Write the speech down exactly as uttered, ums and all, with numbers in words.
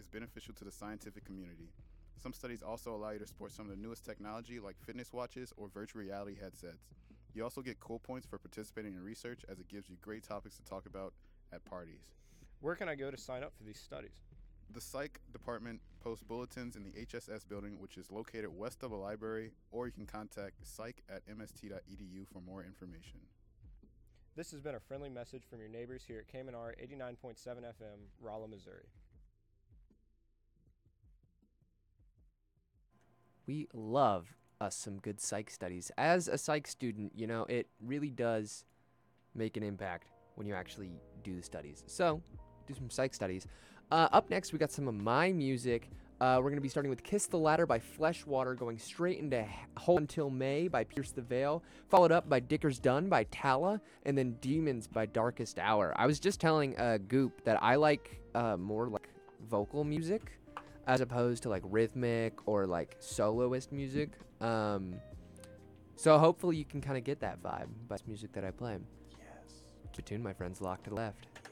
beneficial to the scientific community. Some studies also allow you to sport some of the newest technology like fitness watches or virtual reality headsets. You also get cool points for participating in research as it gives you great topics to talk about at parties. Where can I go to sign up for these studies? The Psych department posts bulletins in the H S S building, which is located west of a library, or you can contact psych at m s t dot e d u for more information. This has been a friendly message from your neighbors here at K M N R eighty-nine point seven F M, Rolla, Missouri. We love us some good psych studies. As a psych student, you know, it really does make an impact when you actually do the studies. So, do some psych studies. Uh, up next, we got some of my music. Uh, we're going to be starting with Kiss the Ladder by Fleshwater, going straight into Hold Until May by Pierce the Veil, followed up by Dicker's Done by Tala, and then Demons by Darkest Hour. I was just telling uh, Goop that I like uh, more like vocal music as opposed to like rhythmic or like soloist music. Um, so hopefully you can kind of get that vibe by the music that I play. Yes. Keep it tuned, my friends. Lock to the left.